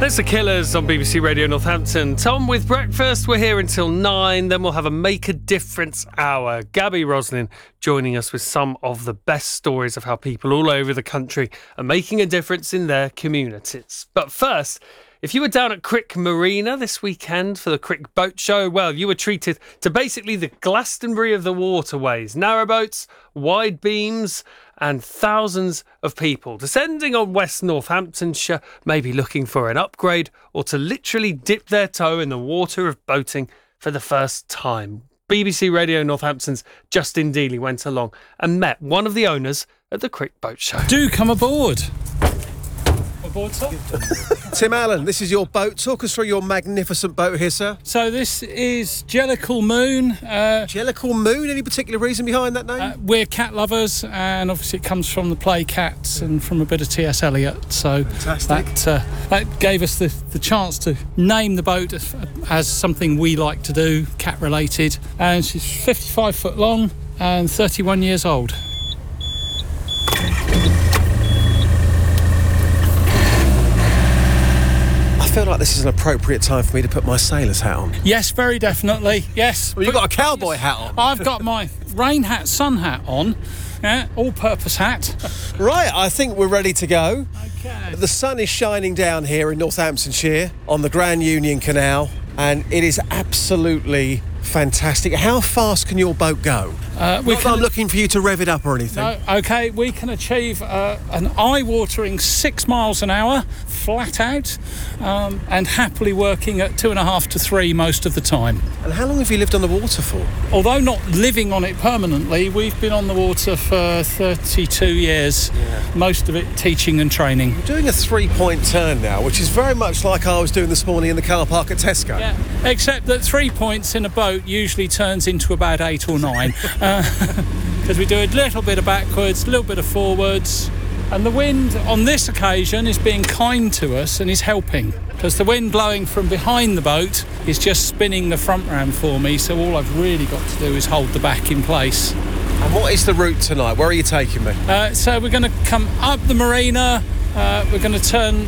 It's The Killers on BBC Radio Northampton. Tom with breakfast. We're here until 9. Then we'll have a Make a Difference hour. Gabby Roslin joining us with some of the best stories of how people all over the country are making a difference in their communities. But first, if you were down at Crick Marina this weekend for the Crick Boat Show, well, you were treated to basically the Glastonbury of the waterways. Narrowboats, wide beams, and thousands of people descending on West Northamptonshire, maybe looking for an upgrade or to literally dip their toe in the water of boating for the first time. BBC Radio Northampton's Justin Dealey went along and met one of the owners at the Crick Boat Show. Do come aboard. Aboard, sir? Tim Allen, this is your boat. Talk us through your magnificent boat here, sir. So this is Jellicle Moon. Jellicle Moon, any particular reason behind that name? We're cat lovers, and obviously it comes from the play Cats and from a bit of T.S. Eliot. So that gave us the chance to name the boat as something we like to do, cat related. And she's 55 foot long and 31 years old. I feel like this is an appropriate time for me to put my sailor's hat on. Yes, very definitely. Yes. Well, you've got a cowboy hat on. I've got my rain hat, sun hat on. Yeah, all-purpose hat. Right, I think we're ready to go. Okay. The sun is shining down here in Northamptonshire on the Grand Union Canal, and it is absolutely fantastic. How fast can your boat go? I'm looking for you to rev it up or anything. No, okay, we can achieve an eye-watering 6 miles an hour, flat out, and happily working at 2.5 to 3 most of the time. And how long have you lived on the water for? Although not living on it permanently, we've been on the water for 32 years, most of it teaching and training. You're doing a 3-point turn now, which is very much like I was doing this morning in the car park at Tesco. Yeah, except that 3 points in a boat usually turns into about 8 or 9. Because we do a little bit of backwards, a little bit of forwards, and the wind on this occasion is being kind to us and is helping, because the wind blowing from behind the boat is just spinning the front ram for me, so all I've really got to do is hold the back in place. And what is the route tonight? Where are you taking me? So we're going to come up the marina. We're going to turn